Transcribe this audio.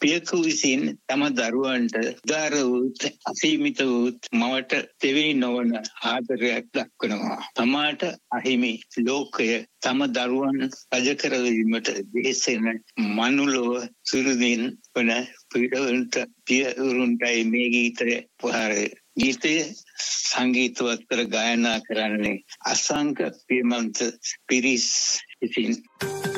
පියකු විසින් තම දරුවන්ට උදාර වූත් අසීමිත වූත් මවට දෙවෙනි නොවන ආදරයක් දක්වනවා. තමාට අහිමි ලෝකය තම දරුවන් රජ කරවීමට දෙසෙන මනුලොව සුරුදින් වන පියවරුන්ටයි මේ ගීතය පහරේ. ගීතය සංගීතවත් කර ගායනා කරන්නේ අසංක පියමන්ත පිරිස් විසින්.